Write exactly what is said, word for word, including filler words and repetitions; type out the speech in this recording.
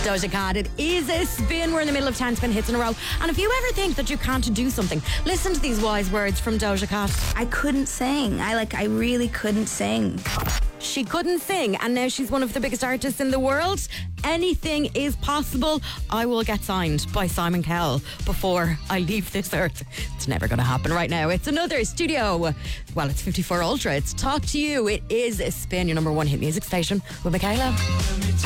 Doja Cat. It is a spin. We're in the middle of ten spin hits in a row. And if you ever think that you can't do something, listen to these wise words from Doja Cat. I couldn't sing. I like, I really couldn't sing. She couldn't sing, and now she's one of the biggest artists in the world. Anything is possible. I will get signed by Simon Cowell before I leave this earth. It's never going to happen right now. It's another studio. Well, it's fifty-four Ultra. It's Talk to You. It is a spin, your number one hit music station with Michaela.